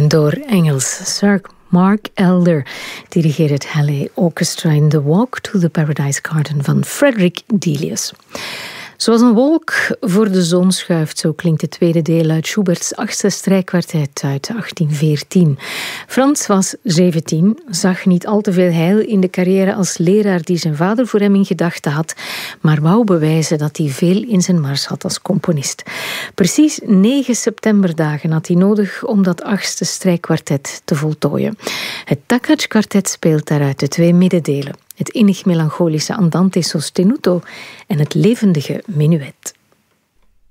door Engels. Sir Mark Elder dirigeert het Halle Orchestra in The Walk to the Paradise Garden van Frederick Delius. Zoals een wolk voor de zon schuift, zo klinkt het tweede deel uit Schubert's 8e strijkkwartet uit 1814. Frans was 17, zag niet al te veel heil in de carrière als leraar die zijn vader voor hem in gedachten had, maar wou bewijzen dat hij veel in zijn mars had als componist. Precies 9 septemberdagen had hij nodig om dat 8e strijkkwartet te voltooien. Het Takacs-kwartet speelt daaruit de 2 middendelen. Het innig melancholische Andante sostenuto en het levendige menuet.